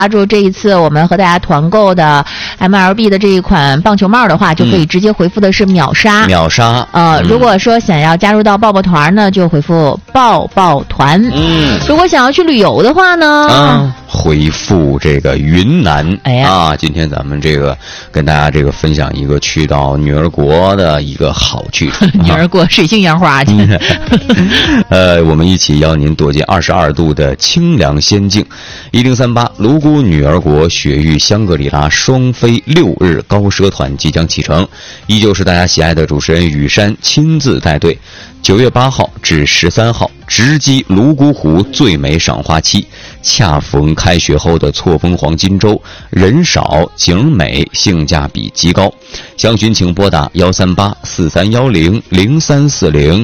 抓住这一次我们和大家团购的 MLB 的这一款棒球帽的话，就可以直接回复的是秒杀。 秒杀。 如果说想要加入到抱抱团呢，就回复抱抱团。如果想要去旅游的话呢， 回复这个云南。今天咱们这个跟大家这个分享一个去到女儿国的一个好去处。 女儿国水性杨花去。 我们一起邀您躲进22度的清凉仙境。1038泸沽女儿国雪域香格里拉双飞6日高奢团即将启程，依旧是大家喜爱的主持人雨山亲自带队。9月8号至13号直击泸沽湖最美赏花期，恰逢开学后的错峰黄金周，人少景美，性价比极高。详询请拨打13843100340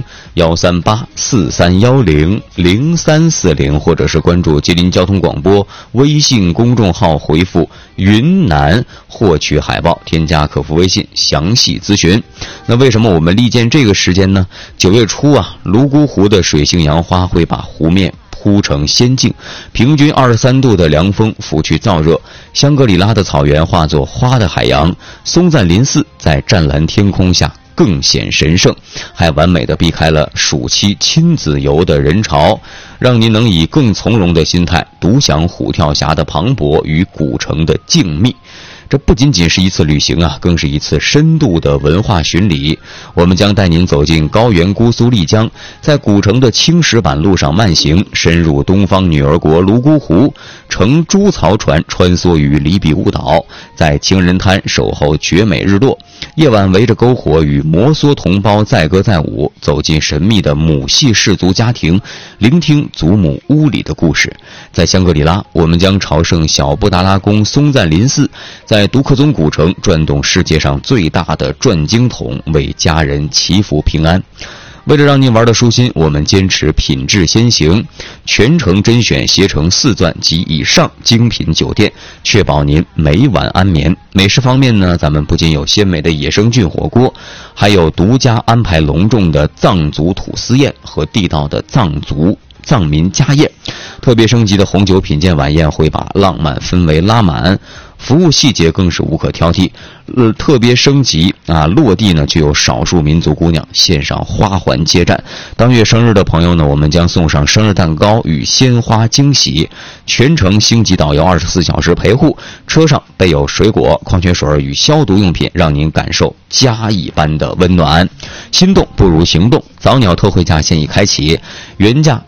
13843100340，或者是关注吉林交通广播微信公众号，回复云南获取海报，添加客服微信详细咨询。那为什么我们力荐这个时间呢？9月初泸沽湖的水性杨花会把湖面铺成仙境，平均23度的凉风拂去燥热，香格里拉的草原化作花的海洋，松赞林寺在湛蓝天空下更显神圣，还完美的避开了暑期亲子游的人潮，让您能以更从容的心态独享虎跳峡的磅礴与古城的静谧。这不仅仅是一次旅行更是一次深度的文化巡礼。我们将带您走进高原姑苏丽江，在古城的青石板路上慢行，深入东方女儿国泸沽湖，乘猪槽船穿梭于黎比乌岛，在情人滩守候绝美日落。夜晚围着篝火与摩梭同胞载歌载舞，走进神秘的母系氏族家庭，聆听祖母屋里的故事。在香格里拉，我们将朝圣小布达拉宫松赞林寺，在独克宗古城转动世界上最大的转经筒，为家人祈福平安。为了让您玩得舒心，我们坚持品质先行，全程甄选携程4钻及以上精品酒店，确保您每晚安眠。美食方面呢，咱们不仅有鲜美的野生菌火锅，还有独家安排隆重的藏族吐司宴和地道的藏民家宴。特别升级的红酒品鉴晚宴会把浪漫氛围拉满，服务细节更是无可挑剔。特别升级落地呢就有少数民族姑娘献上花环接战。当月生日的朋友呢，我们将送上生日蛋糕与鲜花惊喜。全程星级导游24小时陪护，车上备有水果、矿泉水与消毒用品，让您感受家一般的温暖。心动不如行动，早鸟特惠价现已开启，原价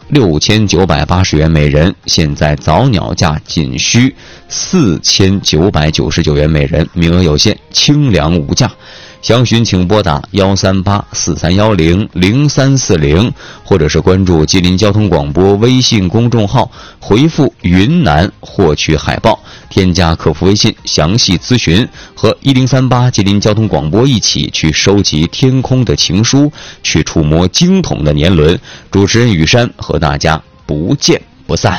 6980元每人，现在早鸟价仅需4999元每人，名额有限，清凉无价。详询请拨打13843100340，或者是关注吉林交通广播微信公众号，回复云南获取海报，添加客服微信详细咨询。和1038吉林交通广播一起去收集天空的情书，去触摸经筒的年轮。主持人雨山和大家不见不散。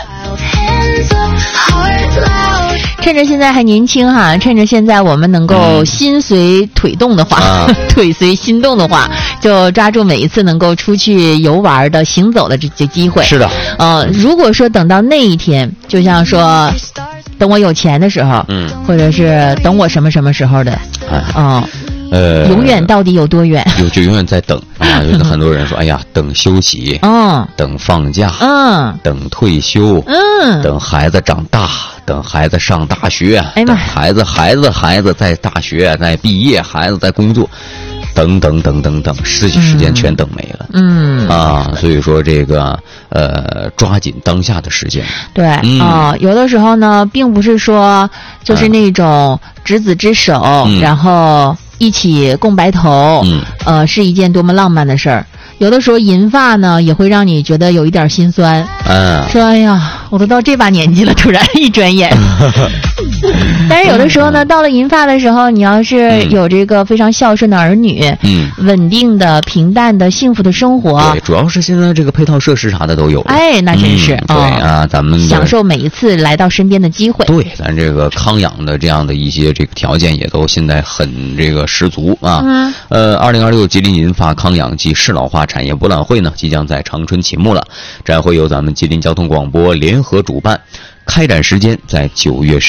趁着现在还年轻趁着现在我们能够心随腿动的话，腿随心动的话，就抓住每一次能够出去游玩的行走的这些机会。 是的， 如果说等到那一天，就像说等我有钱的时候，或者是等我什么什么时候的，永远到底有多远？ 就永远在等有很多人说，哎呀，等休息，等放假，等退休，等孩子长大，等孩子上大学，等孩子在大学在毕业，孩子在工作，等，时间全等没了。所以说这个抓紧当下的时间。对有的时候呢，并不是说就是那种执子之手，然后一起共白头，是一件多么浪漫的事儿。有的时候银发呢也会让你觉得有一点心酸，说哎呀，我都到这把年纪了，突然一转眼。但是有的时候呢，到了银发的时候，你要是有这个非常孝顺的儿女，稳定的、平淡的、幸福的生活。 对，主要是现在这个配套设施啥的都有。 那真是对咱们享受每一次来到身边的机会。 对，咱这个康养的这样的一些这个条件也都现在很这个十足2026吉林银发康养暨适老化产业博览会呢，即将在长春启幕了。展会由咱们吉林交通广播联合主办， 开展时间在9月